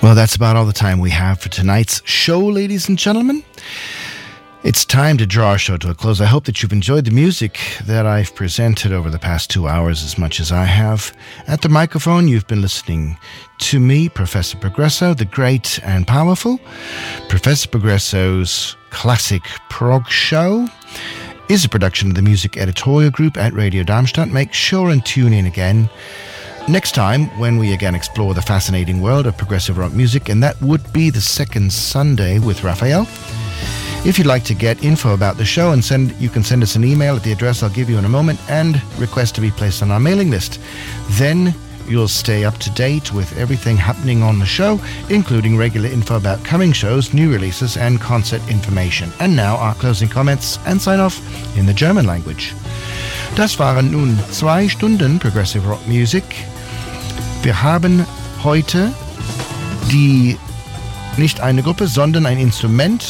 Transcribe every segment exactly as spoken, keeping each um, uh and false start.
Well, that's about all the time we have for tonight's show, ladies and gentlemen. It's time to draw our show to a close. I hope that you've enjoyed the music that I've presented over the past two hours as much as I have. At the microphone, you've been listening to me, Professor Progresso, the great and powerful. Professor Progresso's Classic Prog Show is a production of the Music Editorial Group at Radio Darmstadt. Make sure and tune in again next time when we again explore the fascinating world of progressive rock music, and that would be the second Sunday with Raphael. If you'd like to get info about the show, and send, you can send us an email at the address I'll give you in a moment and request to be placed on our mailing list. Then you'll stay up to date with everything happening on the show, including regular info about coming shows, new releases, and concert information. And now our closing comments and sign off in the German language. Das waren nun zwei Stunden Progressive Rock Music. Wir haben heute die, nicht eine Gruppe, sondern ein Instrument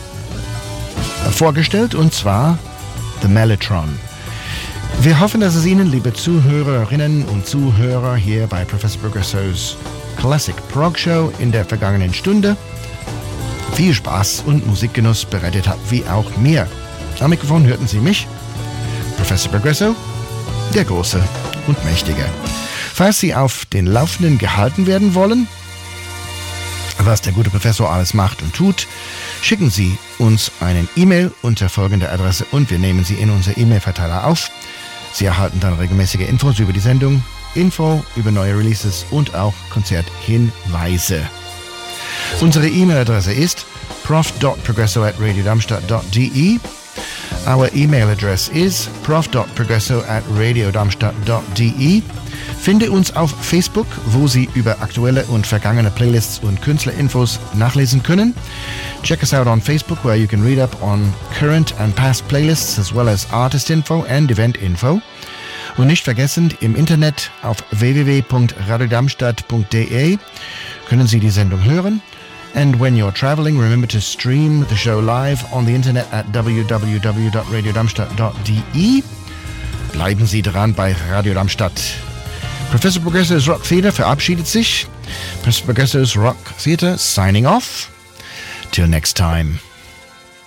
vorgestellt, und zwar The Mellotron. Wir hoffen, dass es Ihnen, liebe Zuhörerinnen und Zuhörer, hier bei Professor Progresso's Classic Prog Show in der vergangenen Stunde viel Spaß und Musikgenuss bereitet hat, wie auch mir. Am Mikrofon hörten Sie mich, Professor Progresso, der Große und Mächtige. Falls Sie auf den Laufenden gehalten werden wollen, was der gute Professor alles macht und tut, schicken Sie uns einen E-Mail unter folgender Adresse und wir nehmen Sie in unser E-Mail-Verteiler auf. Sie erhalten dann regelmäßige Infos über die Sendung, Info über neue Releases und auch Konzerthinweise. Unsere E-Mail-Adresse ist prof dot progresso at radio darmstadt dot d e. Our email address is prof dot progresso at radio darmstadt dot d e. Finde uns auf Facebook, wo Sie über aktuelle und vergangene Playlists und Künstlerinfos nachlesen können. Check us out on Facebook, where you can read up on current and past playlists as well as artist info and event info. Und nicht vergessen, im Internet auf w w w dot radio darmstadt dot d e können Sie die Sendung hören. And when you're traveling, remember to stream the show live on the internet at w w w dot radio darmstadt dot d e. Bleiben Sie dran bei Radio Darmstadt. Professor Progresso's Rock Theater verabschiedet sich. Professor Progresso's Rock Theater signing off. Till next time.